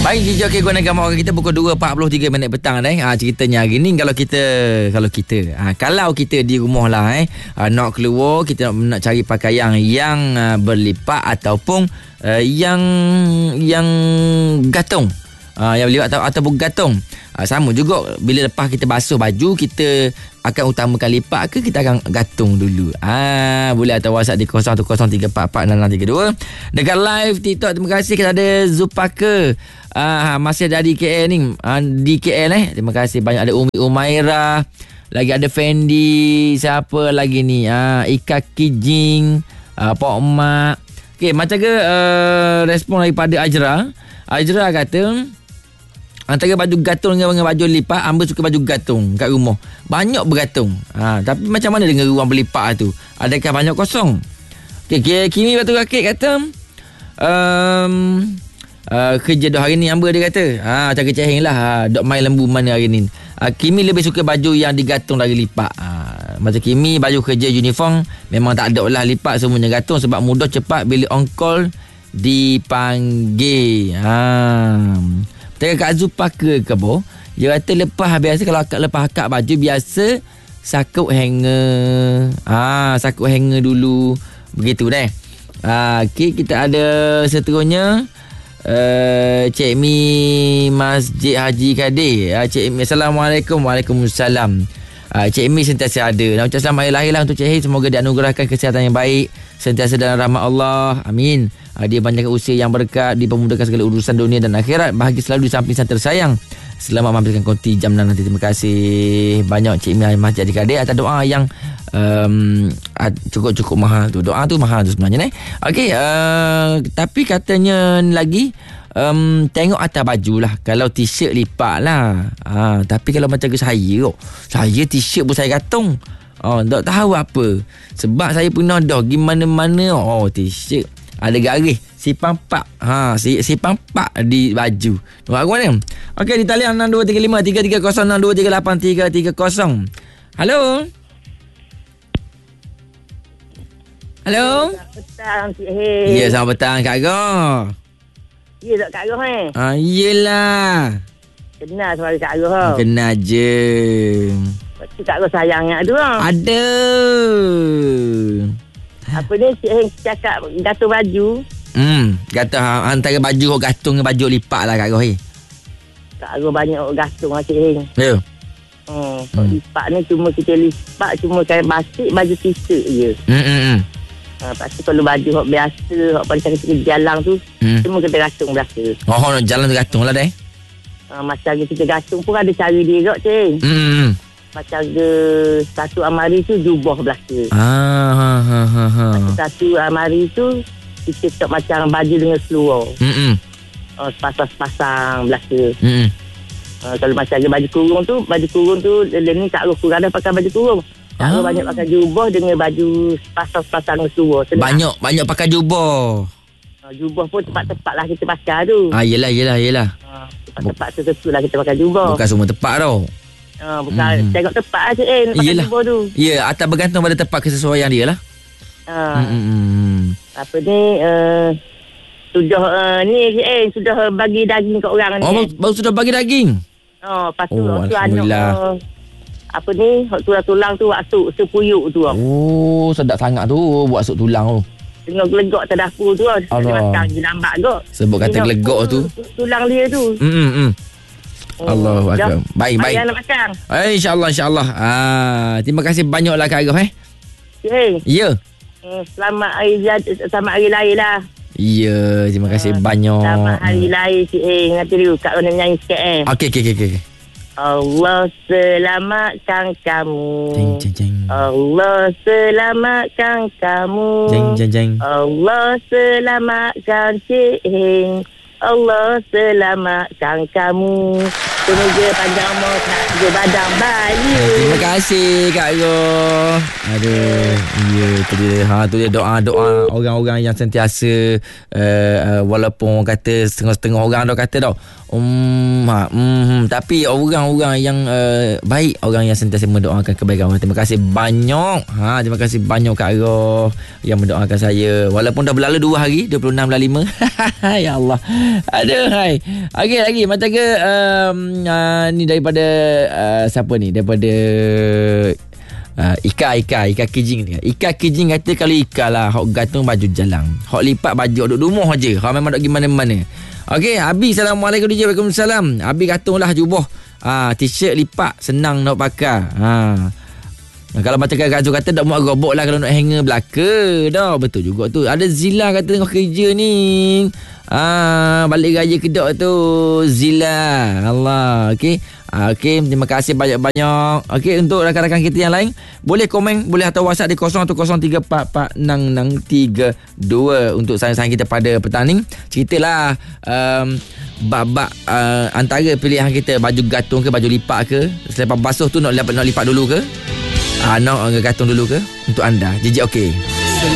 Baik, DJ Okey Gunakan Orang kita pukul 2.43 minit petang ceritanya hari ni kalau kita di rumah lah nak keluar, kita nak cari pakaian yang berlipat ataupun yang gantung. Yang berlipat ataupun gantung. Sama juga bila lepas kita basuh baju, kita akan utamakan lipat ke kita akan gantung dulu. Boleh atau WhatsApp di 0103446632. Dekat live TikTok, terima kasih kita ada Zupaka. Masih ada di KL ni, di KL terima kasih banyak. Ada Umi Umairah, lagi ada Fendi, siapa lagi ni, Ika Kijing, Pak Mak. Okey, macam ke respon daripada Ajra kata antara baju gantung dengan baju lipat, hamba suka baju gantung kat rumah. Banyak bergantung. Tapi macam mana dengan ruang berlipat tu? Adakah banyak kosong? Okey, Kimi Batu Rakit kata kerja dah hari ni hamba, dia kata macam kecehing lah, dok main lembu mana hari ni. Kimi lebih suka baju yang digantung lagi lipat. Macam Kimi baju kerja uniform memang tak ada lah lipat, semuanya gantung sebab mudah cepat bila on call dipanggil. Tengok Kak Zupaka ke apa, dia kata biasa kalau lepas akak baju biasa sakut hanger. Sakut hanger dulu begitu deh. Okay, kita ada seterusnya Cik Mi Masjid Haji Kadir. Cik Mi, Assalamualaikum. Waalaikumsalam. Cik Mi sentiasa ada. Nak ucap selamat hari lahir lah untuk Cik Hei. Semoga dianugerahkan kesihatan yang baik, sentiasa dalam rahmat Allah. Amin. Dia banyakkan usia yang berkat, dipermudahkan segala urusan dunia dan akhirat, bahagia selalu di samping sang tersayang. Selamat mampirkan konti jam 6 nanti. Terima kasih banyak Cik Mi Masjid Haji Kadir atas doa yang cukup mahal tu. Doa tu mahal tu sebenarnya. Okey, tapi katanya lagi tengok atas baju lah. Kalau t-shirt lipat lah. Tapi kalau macam saya t-shirt pun saya gantung. Tak tahu apa. Sebab saya pernah dah pergi mana-mana. T-shirt ada garis sipang pak. Sipang pak di baju. Nampak aku mana? Okey, di talian 6235 330 238 330. Halo. Halo. Selamat petang, Cik Hei. Ya, selamat petang Kak Agah. Ya, tak Kak Agah Yelah. Kenal suara Kak Agah. Kenal je. Cik Kak Agah sayang nak tu Ada. Apa ni, Cik Hei cakap gantung baju. Kata antara baju gantung dengan baju lipat lah Kak Agah. Kak Agah banyak gantung lah, Cik Hei. Ya. Lipat ni cuma kita lipat, cuma kain basik baju t-shirt je. Lepas tu kalau baju hok biasa, hok macam kita jalan tu, semua kita gantung belaka. Nak jalan tu gantung lah deh. Macam kita gantung pun ada cara dia kot, Cik. Macam satu amari tu jubah belaka. Satu amari tu kita tak macam baju dengan seluar. Pasang-pasang belaka. Kalau macam baju kurung tu ni Kak Agah kurang dah pakai baju kurung. Kak Agah banyak pakai jubah dengan baju pasang-pasang seluar. Banyak pakai jubah. Jubah pun tepat-tepat lah kita pakai tu. Yelah. Tepat-tepat tertentu lah kita pakai jubah. Bukan semua tepat tau. Bukan tengok tepat aja nak pakai jubah tu. Ya, atau bergantung pada tepat kesesuaian dia lah. Apa ni sudah bagi daging kat orang ni. Baru sudah bagi daging. Lepas tu anak apa ni, tulang tu asuk sepuyuk tu. Sedap sangat tu buat asuk tulang tu. Tengok gelegok atas dapur tu. Dia makan je lambat kot. Sebab kata gelegok tu. Tulang dia tu. Allahu akbar. Baik. Ayah nak makan. InsyaAllah. Terima kasih banyaklah Kak Agah. Ya. Selamat hari lahir lah. Ya, terima kasih banyak. Selamat hari lahir Cik Nanti dulu Kak Agah menyanyi sikit Okey. Allah selamatkan kamu. Jeng. Allah selamatkan kamu. Jeng. Allah selamatkan Cik Heng. Allah selamatkan kamu. Semoga panjang umur, kerja badan. Bye. Terima kasih Kak Ro. Aduh, ya tu dia. Tu dia doa orang-orang yang sentiasa walaupun orang kata setengah-setengah orang dah kata dah. Tapi orang-orang yang baik, orang yang sentiasa mendoakan kebaikan orang. Terima kasih banyak. Terima kasih banyak Kak Ro yang mendoakan saya. Walaupun dah berlalu 2 hari, 26 ya Allah. Aduh, hai. Okey lagi macam ke ni daripada siapa ni? Daripada Ika Kijing. Ika Kijing kata kalau Ika lah hok gantung baju jalang, hok lipat baju duduk rumah je, hok memang duk pergi mana-mana. Okey, Abi, Assalamualaikum DJ. Waalaikumsalam. Abi gantunglah jubah, t-shirt lipat senang nak pakai. Kalau macam Kak Azul kata tak muat robok lah kalau nak hanger belaka dah. Betul juga tu. Ada Zila kata tengah kerja ni. Balik raya Kedah tu Zila. Allah. Okey. Okey, terima kasih banyak-banyak. Okey, untuk rakan-rakan kita yang lain boleh komen, boleh hantar WhatsApp di 0103446632 untuk sayang-sayang kita pada petang ni. Ceritalah bab antara pilihan kita, baju gantung ke baju lipat ke. Selepas basuh tu nak lipat dulu ke? Nak gantung dulu ke? Untuk anda. JJ okey.